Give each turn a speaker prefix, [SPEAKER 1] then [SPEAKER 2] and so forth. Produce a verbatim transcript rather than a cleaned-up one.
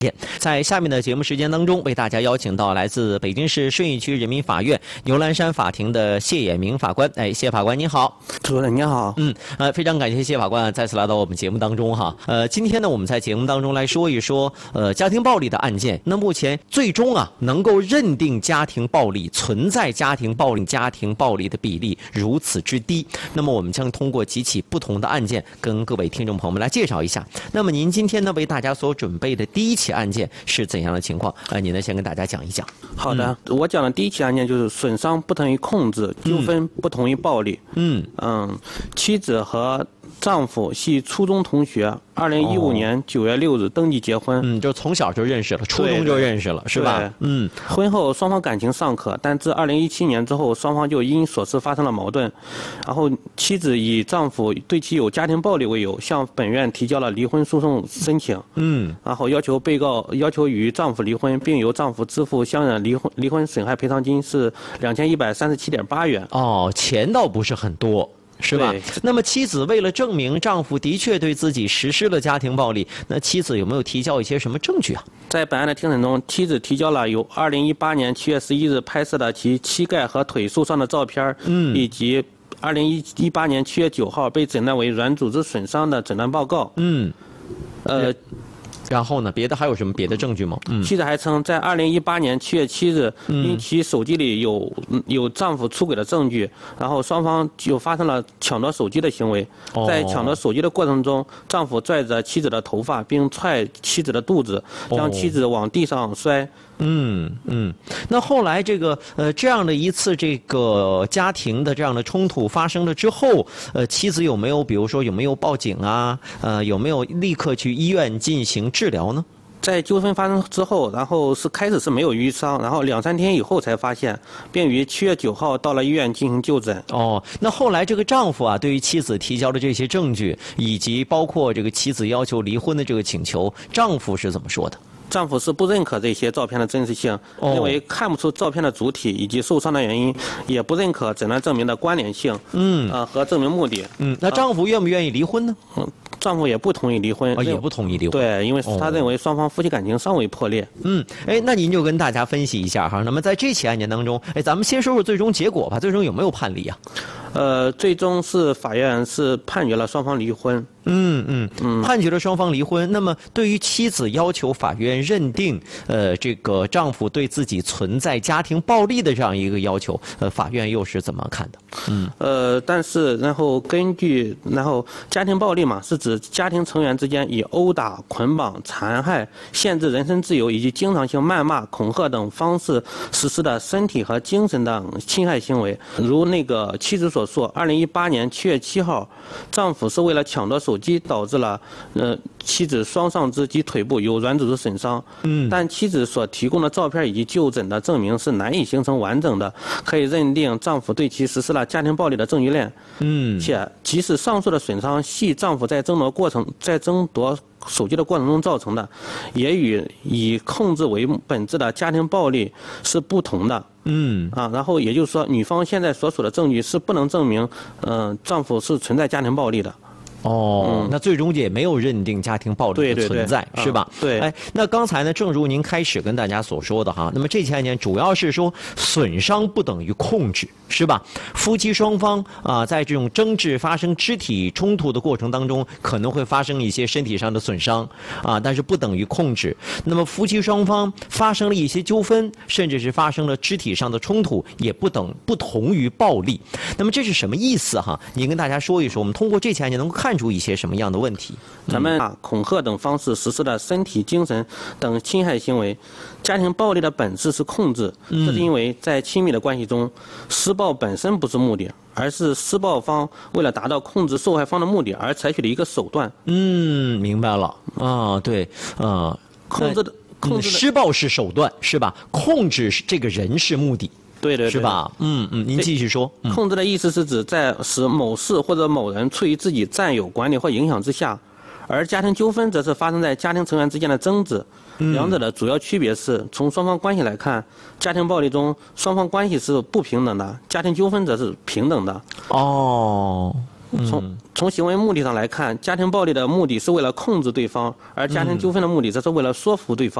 [SPEAKER 1] 在下面的节目时间当中，为大家邀请到来自北京市顺义区人民法院牛栏山法庭的谢衍明法官。哎，谢法官您好。
[SPEAKER 2] 主任您好。
[SPEAKER 1] 嗯，呃，非常感谢谢法官再次来到我们节目当中哈。呃，今天呢，我们在节目当中来说一说呃家庭暴力的案件。那目前最终啊，能够认定家庭暴力存在家庭暴力家庭暴力的比例如此之低。那么我们将通过几起不同的案件，跟各位听众朋友们来介绍一下。那么您今天呢，为大家所准备的第一起案件是怎样的情况？呃，您呢先跟大家讲一讲。
[SPEAKER 2] 好的，嗯、我讲的第一起案件就是损伤不等于控制，纠纷不同于暴力。嗯嗯，妻子和丈夫系初中同学，二零一五年九月六日登记结婚。
[SPEAKER 1] 嗯，就从小就认识了，初中就认识了，是吧？嗯，
[SPEAKER 2] 婚后双方感情尚可，但自二零一七年之后，双方就因琐事发生了矛盾。然后妻子以丈夫对其有家庭暴力为由，向本院提交了离婚诉讼申请。嗯，然后要求被告要求与丈夫离婚，并由丈夫支付相应离婚离婚损害赔偿金是两千一百三十七点八元。
[SPEAKER 1] 哦，钱倒不是很多。是吧？那么妻子为了证明丈夫的确对自己实施了家庭暴力，那妻子有没有提交一些什么证据啊？
[SPEAKER 2] 在本案的庭审中，妻子提交了有二零一八年七月十一日拍摄的其膝盖和腿受伤的照片，嗯，以及二零一八年七月九号被诊断为软组织损伤的诊断报告。嗯，呃。
[SPEAKER 1] 然后呢？别的还有什么别的证据吗？
[SPEAKER 2] 嗯，妻子还称，在二零一八年七月七日，因其手机里有有丈夫出轨的证据，然后双方就发生了抢夺手机的行为。在抢夺手机的过程中，丈夫拽着妻子的头发，并踹妻子的肚子，将妻子往地上摔。
[SPEAKER 1] 嗯嗯，那后来这个呃这样的一次这个家庭的这样的冲突发生了之后，呃妻子有没有比如说有没有报警啊？呃有没有立刻去医院进行治疗呢？
[SPEAKER 2] 在纠纷发生之后，然后是开始是没有淤伤，然后两三天以后才发现，并于七月九号到了医院进行就诊。
[SPEAKER 1] 哦，那后来这个丈夫啊，对于妻子提交的这些证据，以及包括这个妻子要求离婚的这个请求，丈夫是怎么说的？
[SPEAKER 2] 丈夫是不认可这些照片的真实性，
[SPEAKER 1] 哦、
[SPEAKER 2] 认为看不出照片的主体以及受伤的原因，也不认可诊断证明的关联性，嗯，呃和证明目的。
[SPEAKER 1] 嗯，那丈夫愿不愿意离婚呢？
[SPEAKER 2] 嗯，丈夫也不同意离婚，
[SPEAKER 1] 哦、也不同意离婚。
[SPEAKER 2] 对，因为他认为双方夫妻感情尚未破裂。
[SPEAKER 1] 嗯，哎，那您就跟大家分析一下哈。那么在这起案件当中，哎，咱们先说说最终结果吧。最终有没有判离啊？
[SPEAKER 2] 呃，最终是法院是判决了双方离婚。
[SPEAKER 1] 嗯嗯嗯，判决了双方离婚。那么对于妻子要求法院认定呃这个丈夫对自己存在家庭暴力的这样一个要求，呃，法院又是怎么看的？
[SPEAKER 2] 嗯，呃，但是然后根据然后家庭暴力嘛，是指家庭成员之间以殴打、捆绑、残害、限制人身自由以及经常性谩骂、恐吓等方式实施的身体和精神的侵害行为。如那个妻子所述，二零一八年七月七号，丈夫是为了抢夺手机导致了呃妻子双上肢及腿部有软组织损伤。嗯，但妻子所提供的照片以及就诊的证明是难以形成完整的，可以认定丈夫对其实施了家庭暴力的证据链。嗯，且即使上述的损伤系丈夫在争夺过程在争夺手机的过程中造成的，也与以控制为本质的家庭暴力是不同的。嗯啊，然后也就是说，女方现在所属的证据是不能证明，嗯、呃，丈夫是存在家庭暴力的。
[SPEAKER 1] 哦、嗯，那最终也没有认定家庭暴力的存在，
[SPEAKER 2] 对对对
[SPEAKER 1] 是吧？
[SPEAKER 2] 嗯、对。
[SPEAKER 1] 哎，那刚才呢，正如您开始跟大家所说的哈，那么这起案件主要是说损伤不等于控制，是吧？夫妻双方啊，在这种争执、发生肢体冲突的过程当中，可能会发生一些身体上的损伤啊，但是不等于控制。那么夫妻双方发生了一些纠纷，甚至是发生了肢体上的冲突，也不等不同于暴力。那么这是什么意思哈？您跟大家说一说，我们通过这起案件能够看。看出一些什么样的问题？
[SPEAKER 2] 咱们啊，恐吓等方式实施的身体、精神等侵害行为，家庭暴力的本质是控制。这是因为在亲密的关系中，施暴本身不是目的，而是施暴方为了达到控制受害方的目的而采取的一个手段。
[SPEAKER 1] 嗯，明白了啊，对，啊，
[SPEAKER 2] 控制的控制的
[SPEAKER 1] 施暴是手段是吧？控制这个人是目的。
[SPEAKER 2] 对对对，
[SPEAKER 1] 是吧？嗯嗯，您继续说。嗯、
[SPEAKER 2] 控制的意思是指在使某事或者某人处于自己占有、管理或影响之下，而家庭纠纷则是发生在家庭成员之间的争执。嗯、两者的主要区别是，从双方关系来看，家庭暴力中双方关系是不平等的，家庭纠纷则是平等的。
[SPEAKER 1] 哦。
[SPEAKER 2] 从从行为目的上来看，家庭暴力的目的是为了控制对方，而家庭纠纷的目的则是为了说服对方。